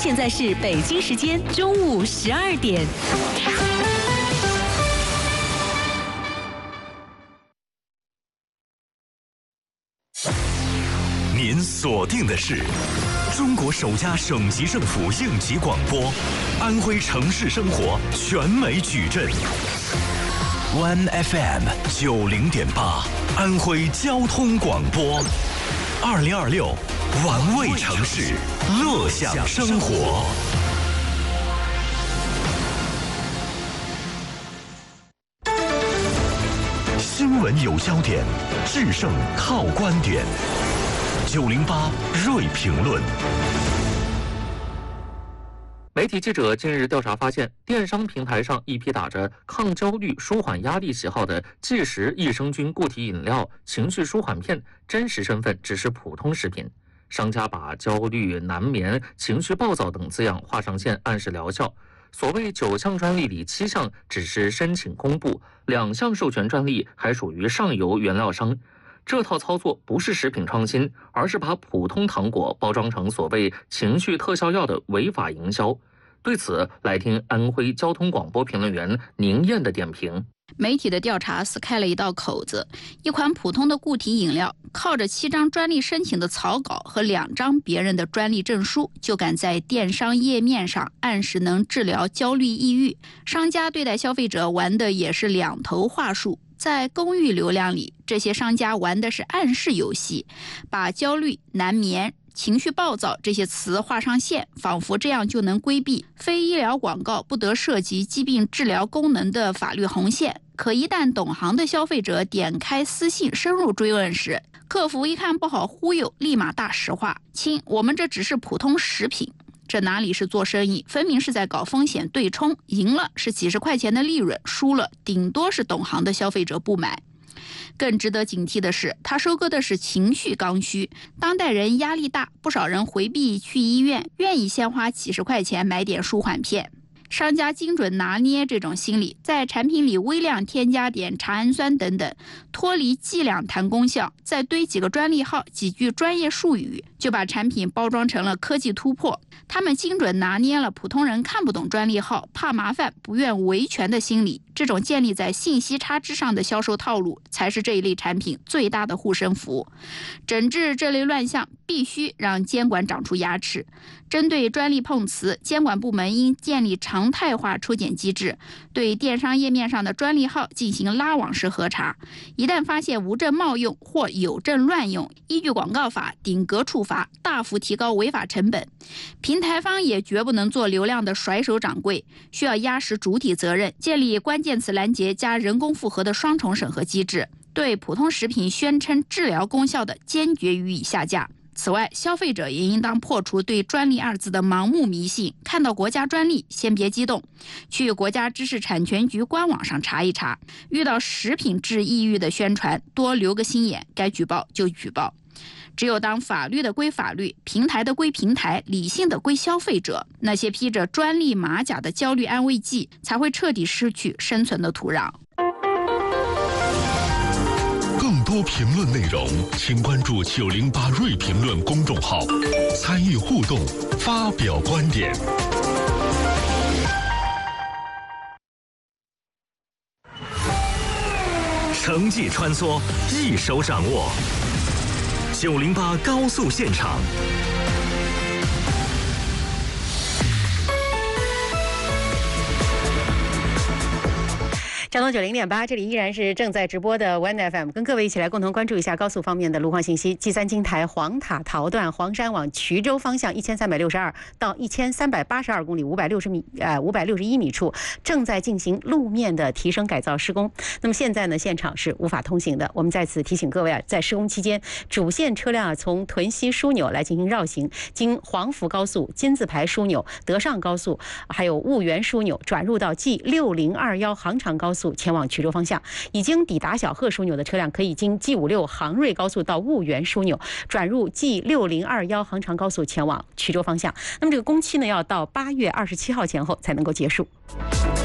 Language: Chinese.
现在是北京时间中午12点。 您锁定的是中国首家省级政府应急广播，安徽城市生活全美矩阵。One FM 90.8，安徽交通广播，2026玩味城市，乐享生活。新闻有焦点，制胜靠观点。908锐评论。 媒体记者近日调查发现，电商平台上一批打着抗焦虑、舒缓压力旗号的即食益生菌固体饮料、情绪舒缓片，真实身份只是普通食品。商家把焦虑、难眠、情绪暴躁等字样画上线，暗示疗效。所谓9项专利里7项只是申请公布，2项授权专利还属于上游原料商。这套操作不是食品创新，而是把普通糖果包装成所谓情绪特效药的违法营销。对此，来听安徽交通广播评论员宁燕的点评。 媒体的调查撕开了一道口子，一款普通的固体饮料，靠着7张专利申请的草稿和2张别人的专利证书，就敢在电商页面上暗示能治疗焦虑抑郁。商家对待消费者玩的也是2头话术。在公域流量里，这些商家玩的是暗示游戏，把焦虑、难眠、情绪暴躁这些词画上线，仿佛这样就能规避非医疗广告不得涉及疾病治疗功能的法律红线。可一旦懂行的消费者点开私信深入追问时，客服一看不好忽悠，立马大实话：亲，我们这只是普通食品。这哪里是做生意，分明是在搞风险对冲，赢了是几十块钱的利润，输了顶多是懂行的消费者不买。更值得警惕的是，他收割的是情绪刚需。当代人压力大，不少人回避去医院，愿意先花几十块钱买点舒缓片。商家精准拿捏这种心理，在产品里微量添加点茶氨酸等等，脱离剂量谈功效，再堆几个专利号、几句专业术语，就把产品包装成了科技突破。他们精准拿捏了普通人看不懂专利号、怕麻烦、不愿维权的心理。这种建立在信息差之上的销售套路，才是这一类产品最大的护身符。整治这类乱象，必须让监管长出牙齿。针对专利碰瓷，监管部门应建立常态化抽检机制，对电商页面上的专利号进行拉网式核查。一旦发现无证冒用或有证乱用，依据广告法顶格处罚，大幅提高违法成本。平台方也绝不能做流量的甩手掌柜，需要压实主体责任，建立关键词拦截加人工复核的双重审核机制，对普通食品宣称治疗功效的坚决予以下架。此外，消费者也应当破除对专利2字的盲目迷信，看到国家专利先别激动，去国家知识产权局官网上查一查。遇到食品治抑郁的宣传，多留个心眼，该举报就举报。只有当法律的归法律，平台的归平台，理性的归消费者，那些披着专利马甲的焦虑安慰剂才会彻底失去生存的土壤。 更多评论内容，请关注908锐评论公众号，参与互动，发表观点。城际穿梭，一手掌握。908高速现场。 交通90.8，这里依然是正在直播的 One FM， 跟各位一起来共同关注一下高速方面的路况信息。G3京台黄塔桃段黄山往衢州方向1362到1382公里561米处，正在进行路面的提升改造施工。那么现在呢，现场是无法通行的。我们在此提醒各位啊，在施工期间，主线车辆从屯溪枢纽来进行绕行，经黄福高速、金字牌枢纽、德上高速，还有婺源枢纽，转入到 G6021杭长高速前往衢州方向。已经抵达小贺枢纽的车辆可以经 G56杭瑞高速到婺源枢纽，转入 G6021杭长高速前往衢州方向。那么这个工期呢，要到8月27号前后才能够结束。